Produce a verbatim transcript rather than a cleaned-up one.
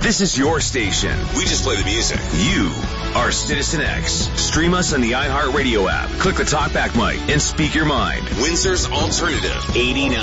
This is your station. We just play the music. You are Citizen X. Stream us on the iHeartRadio app. Click the talkback mic and speak your mind. Windsor's Alternative. eighty-nine.